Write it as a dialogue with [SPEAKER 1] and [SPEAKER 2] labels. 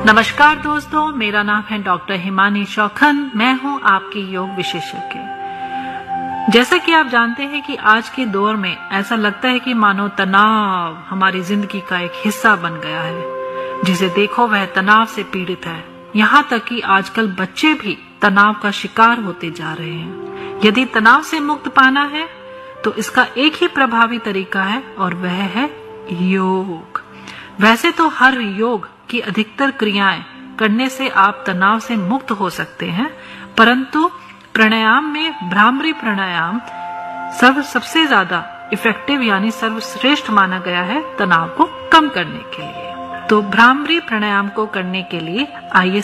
[SPEAKER 1] नमस्कार दोस्तों, मेरा नाम है डॉक्टर हिमानी शौखन। मैं हूं आपकी योग विशेषज्ञ। जैसा कि आप जानते हैं कि आज के दौर में ऐसा लगता है कि मानो तनाव हमारी जिंदगी का एक हिस्सा बन गया है। जिसे देखो वह तनाव से पीड़ित है। यहाँ तक कि आजकल बच्चे भी तनाव का शिकार होते जा रहे हैं। यदि तनाव से मुक्त पाना है तो इसका एक ही प्रभावी तरीका है और वह है योग। वैसे तो हर योग की अधिकतर क्रियाएं करने से आप तनाव से मुक्त हो सकते हैं, परंतु प्राणायाम में भ्रामरी प्राणायाम सबसे ज्यादा इफेक्टिव यानी सर्वश्रेष्ठ माना गया है तनाव को कम करने के लिए। तो भ्रामरी प्राणायाम को करने के लिए आइए